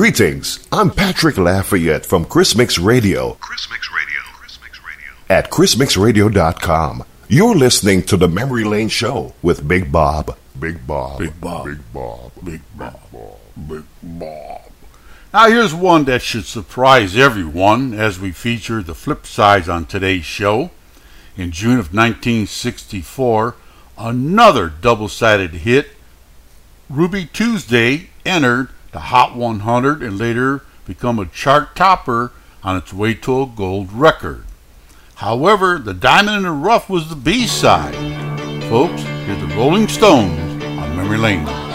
Greetings, I'm Patrick Lafayette from Chris Mix Radio at chrismixradio.com. You're listening to the Memory Lane Show with Big Bob. Big Bob. Big Bob. Big Bob. Big Bob. Big Bob. Now here's one that should surprise everyone as we feature the flip sides on today's show. In June of 1964, another double-sided hit, Ruby Tuesday, entered the Hot 100 and later become a chart topper on its way to a gold record. However, the Diamond in the Rough was the B-side. Folks, here's the Rolling Stones on Memory Lane.